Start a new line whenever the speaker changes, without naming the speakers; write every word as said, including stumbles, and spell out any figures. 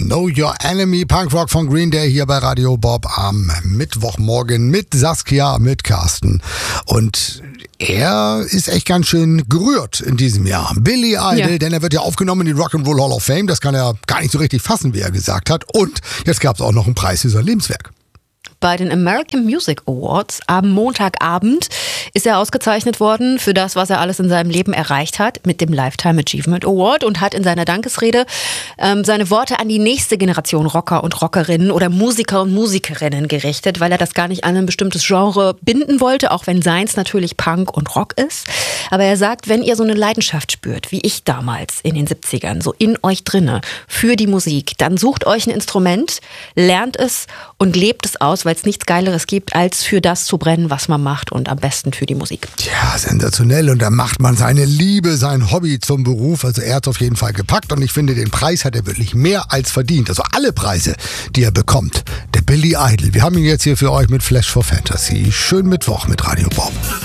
Know Your Enemy, Punkrock von Green Day hier bei Radio Bob am Mittwochmorgen mit Saskia, mit Carsten. Und er ist echt ganz schön gerührt in diesem Jahr. Billy Idol, ja. Denn er wird ja aufgenommen in die Rock'n'Roll Hall of Fame. Das kann er gar nicht so richtig fassen, wie er gesagt hat. Und jetzt gab es auch noch einen Preis für sein Lebenswerk.
Bei den American Music Awards am Montagabend ist er ausgezeichnet worden für das, was er alles in seinem Leben erreicht hat, mit dem Lifetime Achievement Award, und hat in seiner Dankesrede ähm, seine Worte an die nächste Generation Rocker und Rockerinnen oder Musiker und Musikerinnen gerichtet, weil er das gar nicht an ein bestimmtes Genre binden wollte, auch wenn seins natürlich Punk und Rock ist. Aber er sagt, wenn ihr so eine Leidenschaft spürt, wie ich damals in den siebzigern, so in euch drinne, für die Musik, dann sucht euch ein Instrument, lernt es und lebt es aus, weil es nichts Geileres gibt, als für das zu brennen, was man macht, und am besten für die Musik.
Ja, sensationell. Und da macht man seine Liebe, sein Hobby zum Beruf. Also er hat es auf jeden Fall gepackt, und ich finde, den Preis hat er wirklich mehr als verdient. Also alle Preise, die er bekommt. Der Billy Idol. Wir haben ihn jetzt hier für euch mit Flash for Fantasy. Schönen Mittwoch mit Radio Bob.